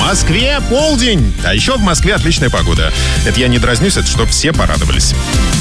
Москве полдень, а еще в Москве отличная погода. Это я не дразнюсь, это чтоб все порадовались.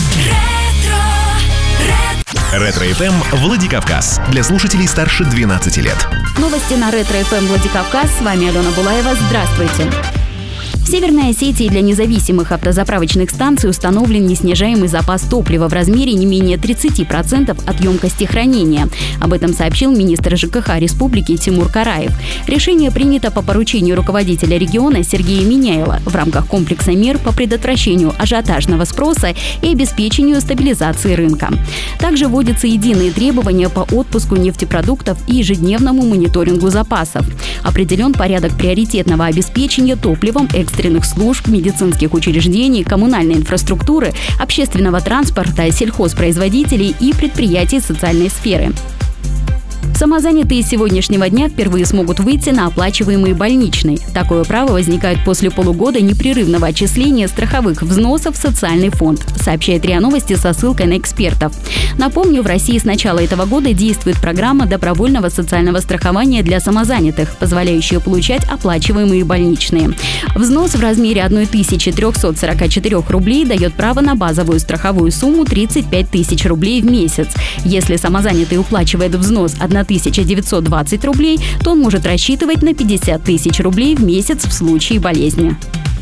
Ретро-ФМ Владикавказ. Для слушателей старше 12 лет. Новости на Ретро-ФМ Владикавказ. С вами Алена Булаева. Здравствуйте. В Северной Осетии для независимых автозаправочных станций установлен неснижаемый запас топлива в размере не менее 30% от емкости хранения. Об этом сообщил министр ЖКХ республики Тимур Караев. Решение принято по поручению руководителя региона Сергея Миняева в рамках комплекса мер по предотвращению ажиотажного спроса и обеспечению стабилизации рынка. Также вводятся единые требования по отпуску нефтепродуктов и ежедневному мониторингу запасов. Определен порядок приоритетного обеспечения топливом экстренных служб, медицинских учреждений, коммунальной инфраструктуры, общественного транспорта, сельхозпроизводителей и предприятий социальной сферы. Самозанятые с сегодняшнего дня впервые смогут выйти на оплачиваемый больничный. Такое право возникает после полугода непрерывного отчисления страховых взносов в социальный фонд, сообщает РИА Новости со ссылкой на экспертов. Напомню, в России с начала этого года действует программа добровольного социального страхования для самозанятых, позволяющая получать оплачиваемые больничные. Взнос в размере 1344 рублей дает право на базовую страховую сумму 35 тысяч рублей в месяц. Если самозанятый уплачивает взнос 1920 рублей, то он может рассчитывать на 50 тысяч рублей в месяц в случае болезни.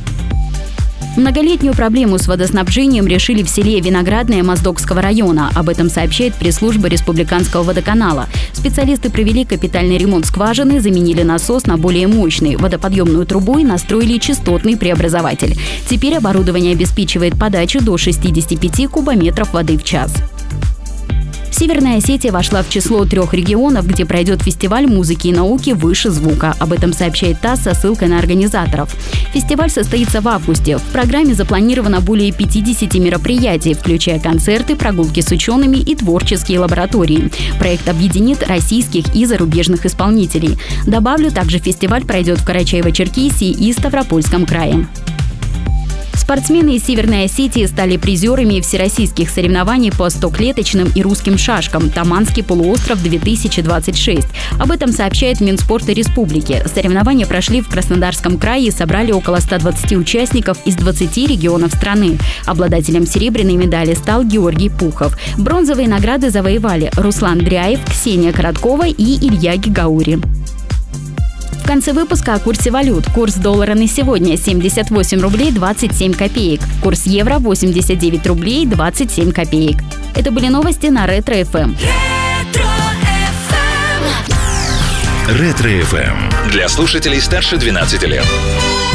Многолетнюю проблему с водоснабжением решили в селе Виноградное Моздокского района. Об этом сообщает пресс-служба Республиканского водоканала. Специалисты провели капитальный ремонт скважины, заменили насос на более мощный, водоподъемную трубу и настроили частотный преобразователь. Теперь оборудование обеспечивает подачу до 65 кубометров воды в час. Северная Осетия вошла в число 3 регионов, где пройдет фестиваль музыки и науки «Выше звука». Об этом сообщает ТАСС со ссылкой на организаторов. Фестиваль состоится в августе. В программе запланировано более 50 мероприятий, включая концерты, прогулки с учеными и творческие лаборатории. Проект объединит российских и зарубежных исполнителей. Добавлю, также фестиваль пройдет в Карачаево-Черкесии и Ставропольском крае. Спортсмены из Северной Осетии стали призерами всероссийских соревнований по стоклеточным и русским шашкам «Таманский полуостров-2026». Об этом сообщает Минспорта республики. Соревнования прошли в Краснодарском крае и собрали около 120 участников из 20 регионов страны. Обладателем серебряной медали стал Георгий Пухов. Бронзовые награды завоевали Руслан Дряев, Ксения Короткова и Илья Гигаури. В конце выпуска о курсе валют. Курс доллара на сегодня 78 рублей 27 копеек. Курс евро 89 рублей 27 копеек. Это были новости на Ретро-ФМ. Ретро-ФМ. Для слушателей старше 12 лет.